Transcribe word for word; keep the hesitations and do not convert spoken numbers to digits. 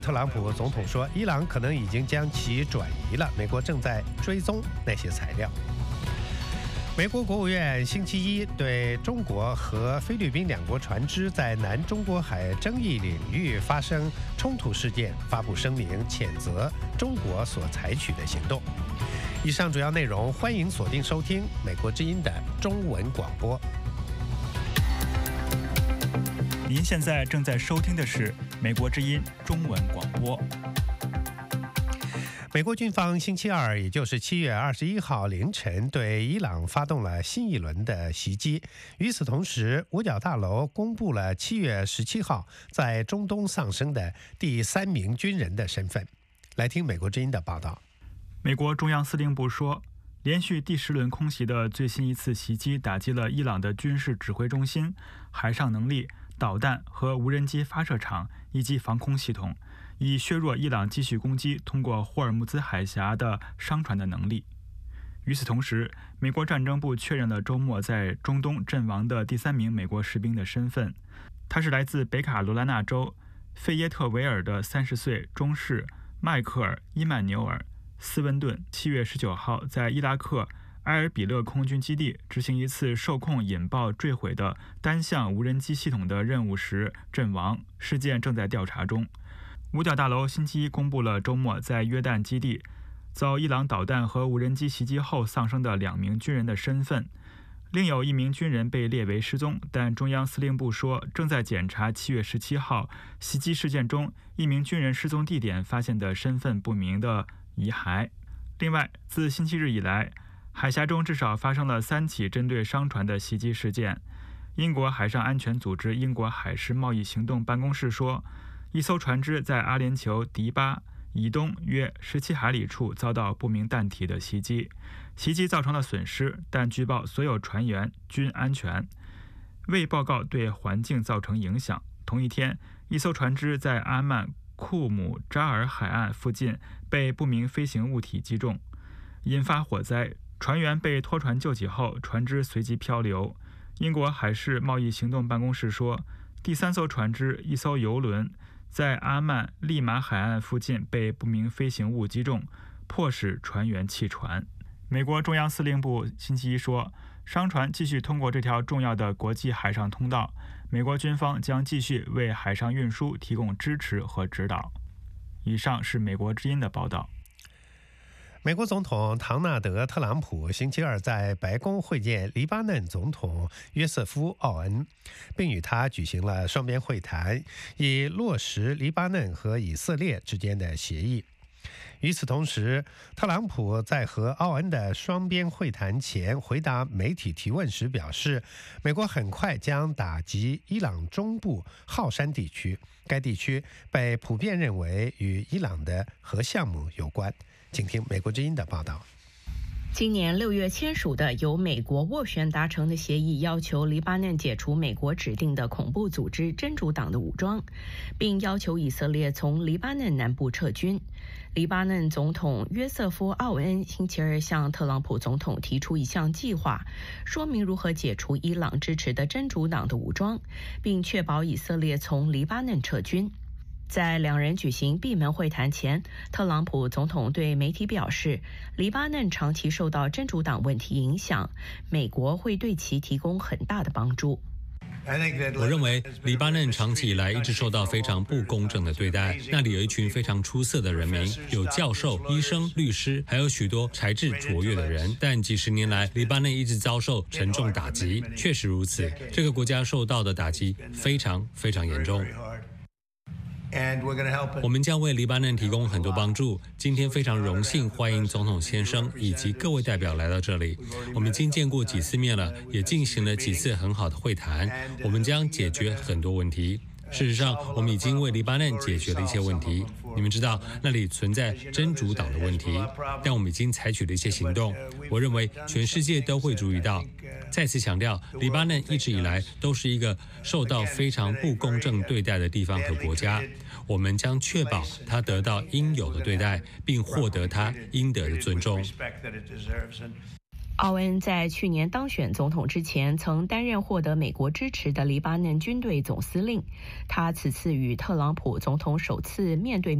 特朗普总统说，伊朗可能已经将其转移了，美国正在追踪那些材料。美国国务院星期一对中国和菲律宾两国船只在南中国海争议领域发生冲突事件发布声明，谴责中国所采取的行动。以上主要内容，欢迎锁定收听美国之音的中文广播。 您现在正在收听的是美国之音中文广播。 美国军方星期二，也就是七月二十一号凌晨，对伊朗发动了新一轮的袭击。与此同时，五角大楼公布了七月十七号在中东丧生的第三名军人的身份。来听美国之音的报道。 美国中央司令部说，连续第十轮空袭的最新一次袭击打击了伊朗的军事指挥中心、海上能力、导弹和无人机发射场以及防空系统，以削弱伊朗继续攻击通过霍尔木兹海峡的商船的能力。与此同时，美国战争部确认了周末在中东阵亡的第三名美国士兵的身份，他是来自北卡罗来纳州费耶特维尔的三十岁中士迈克尔·伊曼纽尔·斯温顿。七月十九号在伊拉克埃尔比勒空军基地执行一次受控引爆坠毁的单向无人机系统的任务时阵亡，事件正在调查中。五角大楼星期一公布了周末在约旦基地遭伊朗导弹和无人机袭击后丧生的两名军人的身份，另有一名军人被列为失踪，但中央司令部说正在检查七月十七号袭击事件中一名军人失踪地点发现的身份不明的遗骸。另外，自星期日以来，海峡中至少发生了三起针对商船的袭击事件。英国海上安全组织英国海事贸易行动办公室说，一艘船只在阿联酋迪巴以东约十七海里处遭到不明弹体的袭击，袭击造成了损失，但据报所有船员均安全，未报告对环境造成影响。同一天，一艘船只在阿曼库姆扎尔海岸附近被不明飞行物体击中，引发火灾。船员被拖船救起后，船只随即漂流。英国海事贸易行动办公室说，第三艘船只一艘油轮在阿曼利马海岸附近被不明飞行物击中，迫使船员弃船。美国中央司令部星期一说，商船继续通过这条重要的国际海上通道，美国军方将继续为海上运输提供支持和指导。以上是美国之音的报道。 美国总统唐纳德·特朗普星期二在白宫会见黎巴嫩总统约瑟夫·奥恩，并与他举行了双边会谈，以落实黎巴嫩和以色列之间的协议。与此同时，特朗普在和奥恩的双边会谈前回答媒体提问时表示，美国很快将打击伊朗中部浩山地区，该地区被普遍认为与伊朗的核项目有关。请听美国之音的报道。 今年六月签署的由美国斡旋达成的协议，要求黎巴嫩解除美国指定的恐怖组织真主党的武装，并要求以色列从黎巴嫩南部撤军。黎巴嫩总统约瑟夫·奥恩星期二向特朗普总统提出一项计划，说明如何解除伊朗支持的真主党的武装，并确保以色列从黎巴嫩撤军。在两人举行闭门会谈前，特朗普总统对媒体表示，黎巴嫩长期受到真主党问题影响，美国会对其提供很大的帮助。 我认为黎巴嫩长期以来一直受到非常不公正的对待，那里有一群非常出色的人民，有教授、医生、律师，还有许多才智卓越的人，但几十年来黎巴嫩一直遭受沉重打击，确实如此，这个国家受到的打击非常非常严重。我们将为黎巴嫩提供很多帮助。今天非常荣幸欢迎总统先生以及各位代表来到这里。我们已经见过几次面了，也进行了几次很好的会谈。我们将解决很多问题。事实上，我们已经为黎巴嫩解决了一些问题。你们知道那里存在真主党的问题，但我们已经采取了一些行动。我认为全世界都会注意到。再次强调，黎巴嫩一直以来都是一个受到非常不公正对待的地方和国家。我们将确保他得到应有的对待，并获得他应得的尊重。 奥恩在去年当选总统之前，曾担任获得美国支持的黎巴嫩军队总司令。他此次与特朗普总统首次面对